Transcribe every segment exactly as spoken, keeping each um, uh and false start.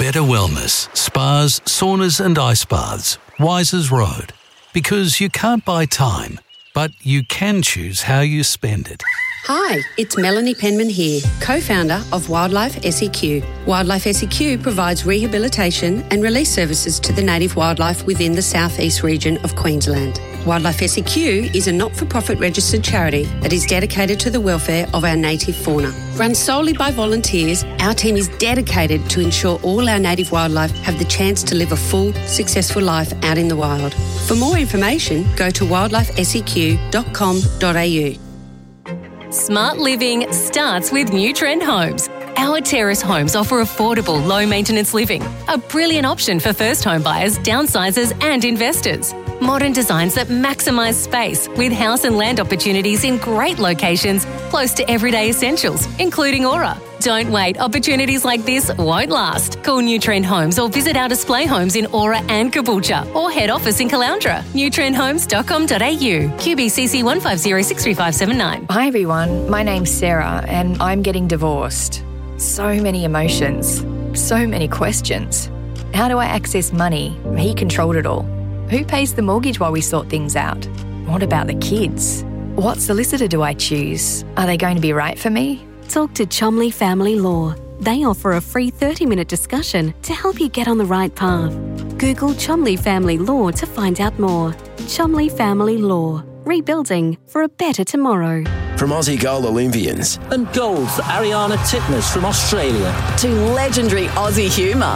Better Wellness, spas, saunas and ice baths, Wisers Road. Because you can't buy time, but you can choose how you spend it. Hi, it's Melanie Penman here, co-founder of Wildlife S E Q. Wildlife S E Q provides rehabilitation and release services to the native wildlife within the southeast region of Queensland. Wildlife S E Q is a not-for-profit registered charity that is dedicated to the welfare of our native fauna. Run solely by volunteers, our team is dedicated to ensure all our native wildlife have the chance to live a full, successful life out in the wild. For more information, go to wildlife s e q dot com dot a u. Smart living starts with New Trend Homes. Our terrace homes offer affordable, low-maintenance living, a brilliant option for first home buyers, downsizers and investors. Modern designs that maximise space with house and land opportunities in great locations close to everyday essentials, including Aura. Don't wait, opportunities like this won't last. Call New Trend Homes or visit our display homes in Aura and Caboolture or head office in Caloundra. new trend homes dot com dot a u. Q B C C one five zero six three five seven nine. Hi everyone, my name's Sarah and I'm getting divorced. So many emotions, so many questions. How do I access money? He controlled it all. Who pays the mortgage while we sort things out? What about the kids? What solicitor do I choose? Are they going to be right for me? Talk to Chumley Family Law. They offer a free thirty-minute discussion to help you get on the right path. Google Chumley Family Law to find out more. Chumley Family Law. Rebuilding for a better tomorrow. From Aussie gold Olympians. And gold for Ariana Titmus from Australia. To legendary Aussie humour.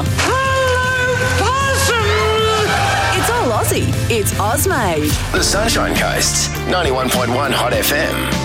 It's all Aussie. It's Ozmade. The Sunshine Coast, ninety-one point one Hot F M.